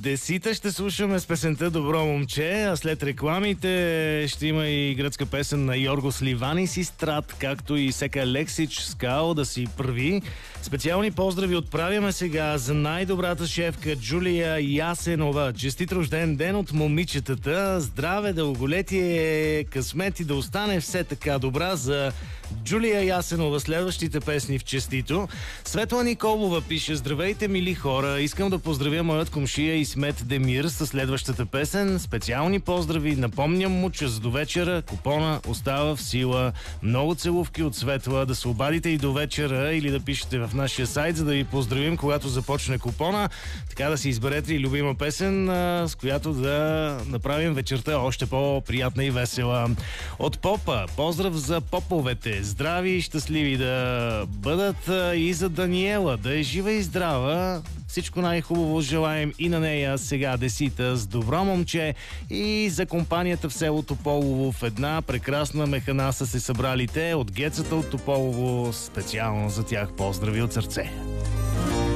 Десита ще слушаме с песента "Добро момче", а след рекламите ще има и гръцка песен на Йоргос Ливанис и Страт, както и Сека Лексич Скао да си първи. Специални поздрави отправяме сега за най-добрата шефка Джулия Ясенова. Честит рожден ден от момичетата. Здраве, дълголетие, късмет и да остане все така добра за Джулия Ясенова. Следващите песни в честито. Светла Николова пише: "Здравейте, мили хора! Искам да поздравя моят комшия Исмет Демир със следващата песен. Специални поздрави. Напомням му, че за до вечера купона остава в сила. Много целувки от Светла. Да се обадите и до вечера или да пишете в нашия сайт, за да ви поздравим, когато започне купона. Така да си изберете и любима песен, с която да направим вечерта още по-приятна и весела." От Попа поздрав за поповете. Здрави и щастливи да бъдат, и за Даниела да е жива и здрава. Всичко най-хубаво желаем и на нея. Сега Десита с "Добро момче" и за компанията в село Тополово. В една прекрасна механа са се събрали те от Гецата от Тополово. Специално за тях поздрави от сърце.